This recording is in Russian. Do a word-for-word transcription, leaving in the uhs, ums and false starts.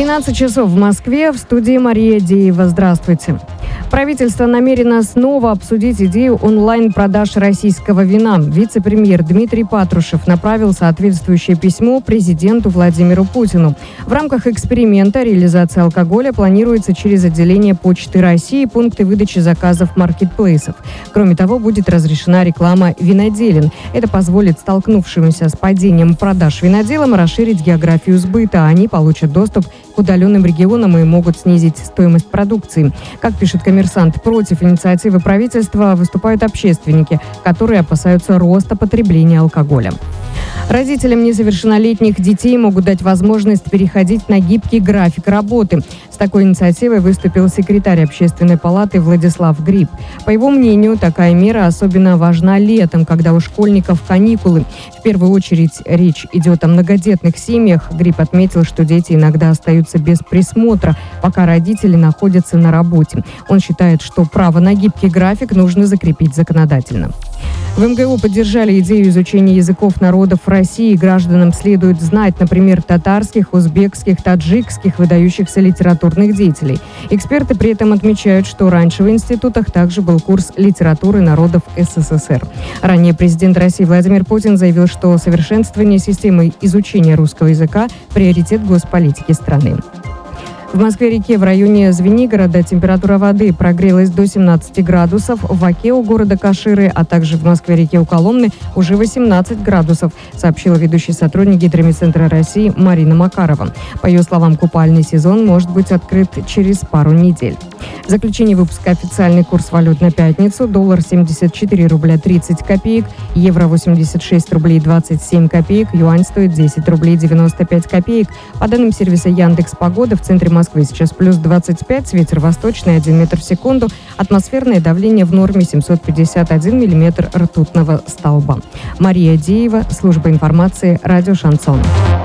тринадцать часов в Москве. В студии Мария Деева. Здравствуйте. Правительство намерено снова обсудить идею онлайн-продаж российского вина. Вице-премьер Дмитрий Патрушев направил соответствующее письмо президенту Владимиру Путину. В рамках эксперимента реализация алкоголя планируется через отделение Почты России и пункты выдачи заказов маркетплейсов. Кроме того, будет разрешена реклама виноделин. Это позволит столкнувшимся с падением продаж виноделам расширить географию сбыта. Они получат доступ к удаленным регионам и могут снизить стоимость продукции. Как пишет «Коммерсант», против инициативы правительства выступают общественники, которые опасаются роста потребления алкоголя. Родителям несовершеннолетних детей могут дать возможность переходить на гибкий график работы. С такой инициативой выступил секретарь Общественной палаты Владислав Гриб. По его мнению, такая мера особенно важна летом, когда у школьников каникулы. В первую очередь речь идет о многодетных семьях. Гриб отметил, что дети иногда остаются без присмотра, пока родители находятся на работе. Он считает, что право на гибкий график нужно закрепить законодательно. В эм гэ у поддержали идею изучения языков народов России. Гражданам следует знать, например, татарских, узбекских, таджикских выдающихся литературных деятелей. Эксперты при этом отмечают, что раньше в институтах также был курс литературы народов эс эс эс эр. Ранее президент России Владимир Путин заявил, что совершенствование системы изучения русского языка – приоритет госполитики страны. В Москве-реке в районе Звенигорода температура воды прогрелась до семнадцати градусов, в Оке у города Каширы, а также в Москве-реке у Коломны уже восемнадцать градусов, сообщила ведущий сотрудник Гидромедцентра России Марина Макарова. По ее словам, купальный сезон может быть открыт через пару недель. В заключение выпуска официальный курс валют на пятницу. Доллар семьдесят четыре рубля тридцать копеек, евро восемьдесят шесть рублей двадцать семь копеек, юань стоит десять рублей девяносто пять копеек. По данным сервиса Яндекс.Погода, в центре Москвы сейчас плюс двадцать пять, ветер восточный один метр в секунду, атмосферное давление в норме семьсот пятьдесят один миллиметр ртутного столба. Мария Деева, служба информации, радио «Шансон».